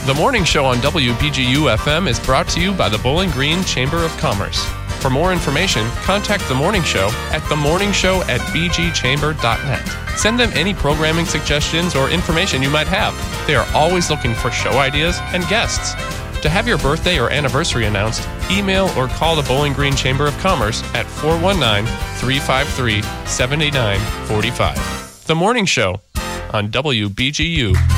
The Morning Show on WBGU-FM is brought to you by the Bowling Green Chamber of Commerce. For more information, contact The Morning Show at themorningshow@bgchamber.net. Send them any programming suggestions or information you might have. They are always looking for show ideas and guests. To have your birthday or anniversary announced, email or call the Bowling Green Chamber of Commerce at 419-353-7945. The Morning Show on WBGU.